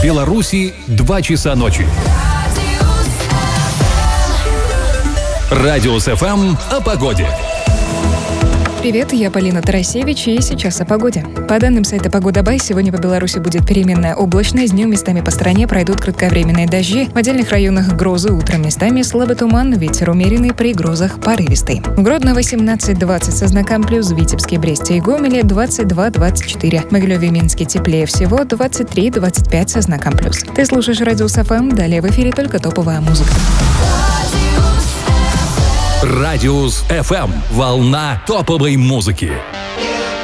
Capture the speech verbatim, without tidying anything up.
Беларуси два часа ночи. Радиус эф эм о погоде. Привет, я Полина Тарасевич, и сейчас о погоде. По данным сайта Погода Бай, сегодня по Беларуси будет переменная облачность, днем местами по стране пройдут кратковременные дожди, в отдельных районах грозы, утром местами слабый туман, ветер умеренный, при грозах порывистый. В Гродно восемнадцать двадцать со знаком плюс, в Витебске, Бресте и Гомеле двадцать два двадцать четыре, в Могилеве и Минске теплее всего двадцать три двадцать пять со знаком плюс. Ты слушаешь Радиус эф эм, далее в эфире только топовая музыка. Радиус эф эм. Волна топовой музыки.